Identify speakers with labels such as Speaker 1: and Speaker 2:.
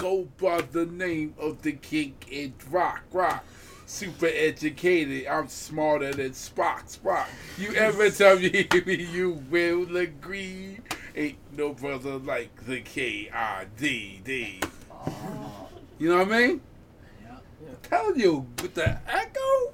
Speaker 1: go by the name of the king in rock. Super educated, I'm smarter than Spock. You ever tell me you will agree? Ain't no brother like the KIDD. You know what I mean?
Speaker 2: Yeah.
Speaker 1: I'm telling you, with the echo,